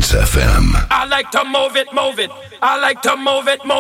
Dance FM. I like to move it, move it. I like to move it, move it.